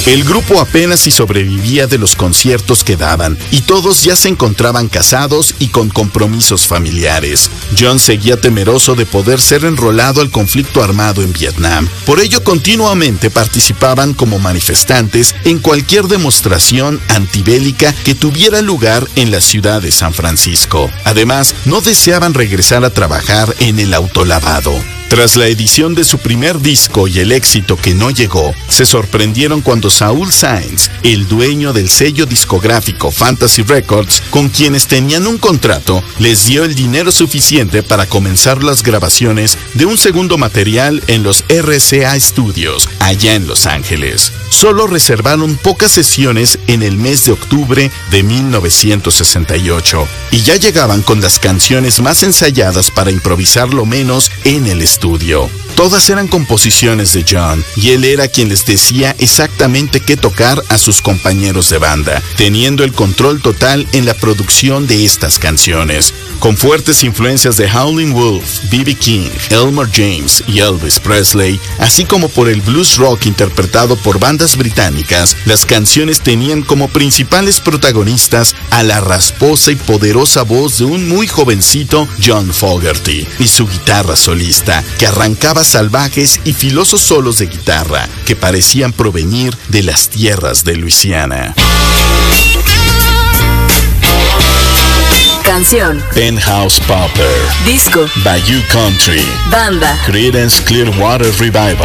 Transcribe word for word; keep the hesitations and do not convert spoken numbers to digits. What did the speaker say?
El grupo apenas si sobrevivía de los conciertos que daban, y todos ya se encontraban casados y con compromisos familiares. John seguía temeroso de poder ser enrolado al conflicto armado en Vietnam. Por ello, continuamente participaban como manifestantes en cualquier demostración antibélica que tuviera lugar en la ciudad de San Francisco. Además, no deseaban regresar a trabajar en el autolavado. Tras la edición de su primer disco y el éxito que no llegó, se sorprendieron cuando Saul Saenz, el dueño del sello discográfico Fantasy Records, con quienes tenían un contrato, les dio el dinero suficiente para comenzar las grabaciones de un segundo material en los R C A Studios, allá en Los Ángeles. Solo reservaron pocas sesiones en el mes de octubre de mil novecientos sesenta y ocho, y ya llegaban con las canciones más ensayadas para improvisar lo menos en el estudio. Estudio. Todas eran composiciones de John, y él era quien les decía exactamente qué tocar a sus compañeros de banda, teniendo el control total en la producción de estas canciones. Con fuertes influencias de Howlin' Wolf, B B King, Elmore James y Elvis Presley, así como por el blues rock interpretado por bandas británicas, las canciones tenían como principales protagonistas a la rasposa y poderosa voz de un muy jovencito John Fogerty y su guitarra solista, que arrancaba salvajes y filosos solos de guitarra que parecían provenir de las tierras de Luisiana. Canción: Penthouse Popper. Disco: Bayou Country. Banda: Creedence Clearwater Revival.